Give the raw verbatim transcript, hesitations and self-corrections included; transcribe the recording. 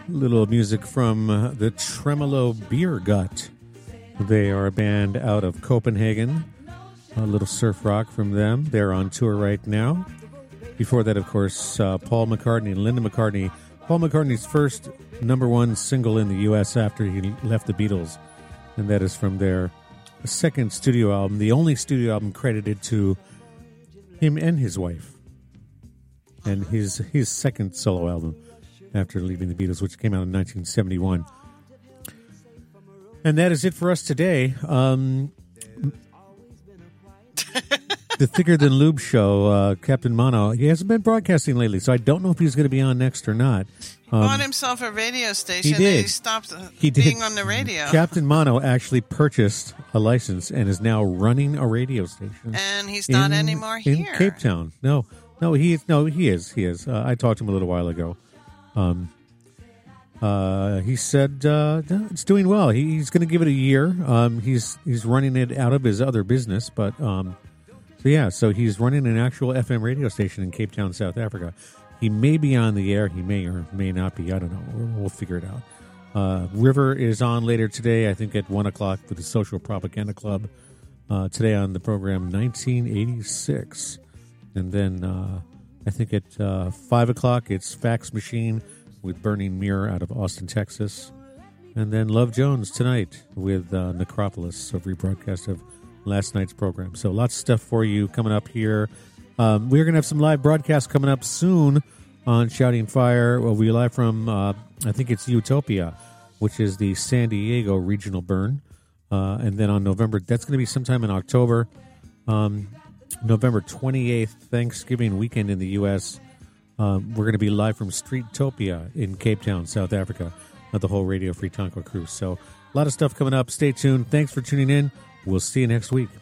Little music from uh, the Tremolo Beer Gut. They are a band out of Copenhagen. A little surf rock from them. They're on tour right now. Before that, of course, uh, Paul McCartney and Linda McCartney. Paul McCartney's first number one single in the U S after he left the Beatles. And that is from their second studio album, the only studio album credited to him and his wife. And his his second solo album after leaving the Beatles, which came out in nineteen seventy-one. And that is it for us today. Um, the Thicker Than Lube show, uh, Captain Mono, he hasn't been broadcasting lately, so I don't know if he's going to be on next or not. Um, bought himself a radio station he did. and he stopped he being did. on the radio. Captain Mono actually purchased a license and is now running a radio station. And he's not in, anymore here. In Cape Town. No, no, he is. No, he is. He is. Uh, I talked to him a little while ago. Um, uh, he said uh, it's doing well. He, he's going to give it a year. Um, he's he's running it out of his other business, but um, so yeah, so he's running an actual F M radio station in Cape Town, South Africa. He may be on the air. He may or may not be. I don't know. We'll, we'll figure it out. Uh, River is on later today, I think at one o'clock for the Social Propaganda Club. Uh, today on the program, nineteen eighty-six, and then uh, I think at uh, five o'clock it's Fax Machine with Burning Mirror out of Austin, Texas. And then Love Jones tonight with uh, Necropolis, a rebroadcast of last night's program. So lots of stuff for you coming up here. Um, we're going to have some live broadcasts coming up soon on Shouting Fire. We'll be live from, uh, I think it's Utopia, which is the San Diego regional burn. Uh, and then on November, that's going to be sometime in October. Um, November twenty-eighth, Thanksgiving weekend in the U S, Um, we're going to be live from Streetopia in Cape Town, South Africa, at the whole Radio Free Tonka crew. So a lot of stuff coming up. Stay tuned. Thanks for tuning in. We'll see you next week.